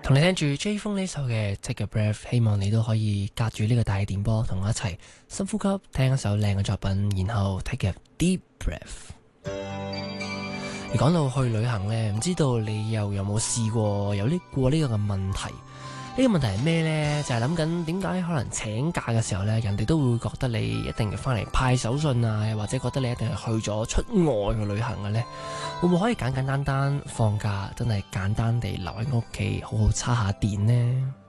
同你聽住 J 風呢首嘅 Take a Breath， 希望你都可以隔住呢個大電波同我一齊深呼吸，聽一首靚嘅作品，然後 Take a deep breath。而講到去旅行呢，唔知道你又有冇試過有過呢個嘅問題？呢個問題係咩呢？就係諗緊點解可能請假嘅時候呢，人哋都會覺得你一定要翻嚟派手信啊，又或者覺得你一定係去咗出外嘅旅行嘅呢？會唔會可以簡簡單單放假，真係簡單地留喺屋企，好好叉下電呢？